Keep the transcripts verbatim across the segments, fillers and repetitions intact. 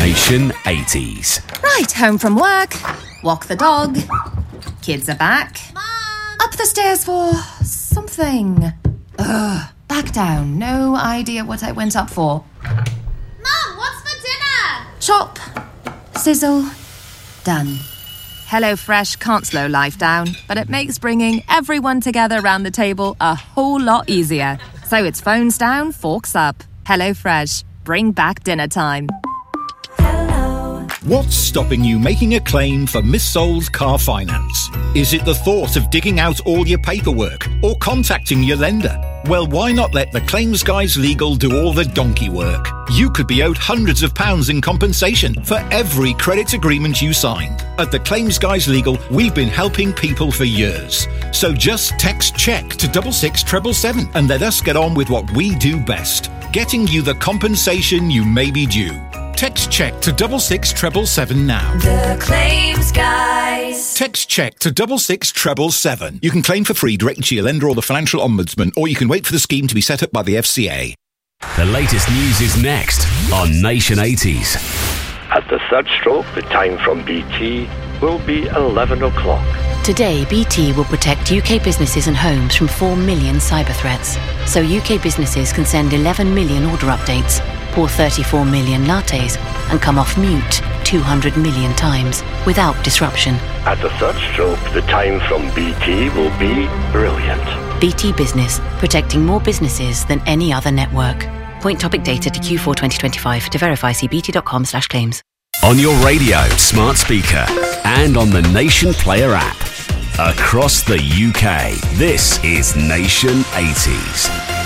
Nation eighties. Right, home from work, walk the dog, kids are back. Mom! Up the stairs for something. Ugh, back down. No idea what I went up for. Mom, what's for dinner? Chop, sizzle, done. HelloFresh can't slow life down, but it makes bringing everyone together around the table a whole lot easier. So it's phones down, forks up. HelloFresh, bring back dinner time. What's stopping you making a claim for missold car finance? Is it the thought of digging out all your paperwork or contacting your lender? Well, why not let the Claims Guys Legal do all the donkey work? You could be owed hundreds of pounds in compensation for every credit agreement you signed. At the Claims Guys Legal, we've been helping people for years. So just text CHECK to double six treble seven and let us get on with what we do best, getting you the compensation you may be due. Text CHECK to double six treble seven now. The Claims Guys. Text CHECK to double six treble seven. You can claim for free directly to your lender or the Financial Ombudsman, or you can wait for the scheme to be set up by the F C A. The latest news is next on Nation eighties. At the third stroke, the time from B T will be eleven o'clock. Today, B T will protect U K businesses and homes from four million cyber threats. So U K businesses can send eleven million order updates, pour thirty-four million lattes, and come off mute two hundred million times without disruption. At the third stroke, the time from B T will be brilliant. B T Business, protecting more businesses than any other network. Point topic data to Q four twenty twenty-five. To verify, see bt.com slash claims. On your radio, smart speaker, and on the Nation Player app. Across the U K, this is Nation eighties.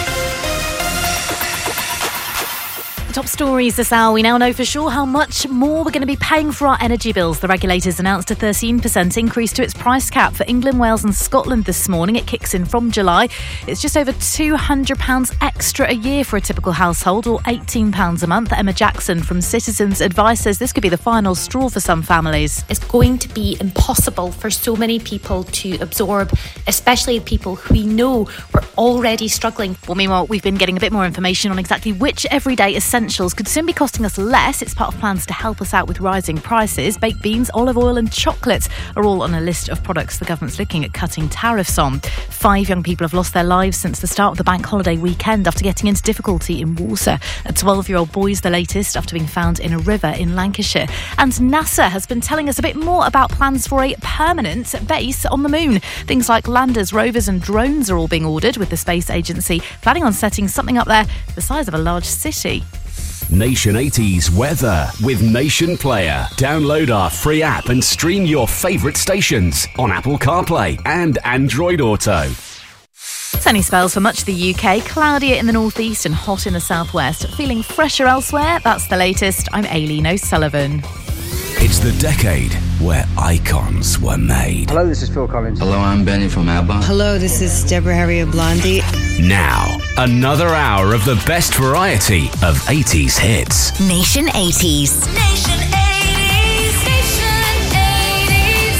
Top stories this hour. We now know for sure how much more we're going to be paying for our energy bills. The regulators announced a thirteen percent increase to its price cap for England, Wales and Scotland this morning. It kicks in from July. It's just over two hundred pounds extra a year for a typical household, or eighteen pounds a month. Emma Jackson from Citizens Advice says this could be the final straw for some families. It's going to be impossible for so many people to absorb, especially people who we know were already struggling. Well, meanwhile, we've been getting a bit more information on exactly which everyday essentials could soon be costing us less. It's part of plans to help us out with rising prices. Baked beans, olive oil and chocolate are all on a list of products the government's looking at cutting tariffs on. Five young people have lost their lives since the start of the bank holiday weekend after getting into difficulty in water. A twelve-year-old boy's the latest after being found in a river in Lancashire. And NASA has been telling us a bit more about plans for a permanent base on the moon. Things like landers, rovers and drones are all being ordered, with the space agency planning on setting something up there the size of a large city. Nation eighties weather with Nation Player. Download our free app and stream your favourite stations on Apple CarPlay and Android Auto. Sunny spells for much of the U K, cloudier in the northeast and hot in the southwest. Feeling fresher elsewhere? That's the latest. I'm Aileen O'Sullivan. It's the decade where icons were made. Hello, this is Phil Collins. Hello, I'm Benny from ABBA. Hello, this is Deborah Harry of Blondie. Now, another hour of the best variety of eighties hits. Nation eighties. Nation eighties. Nation eighties.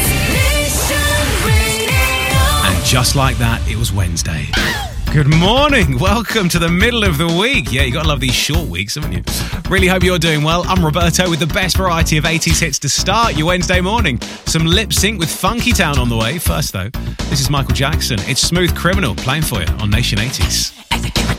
Nation Radio. And just like that, it was Wednesday. Good morning. Welcome to the middle of the week. Yeah, you got to love these short weeks, haven't you? Really hope you're doing well. I'm Roberto with the best variety of eighties hits to start your Wednesday morning. Some lip sync with Funky Town on the way. First, though, this is Michael Jackson. It's Smooth Criminal playing for you on Nation eighties.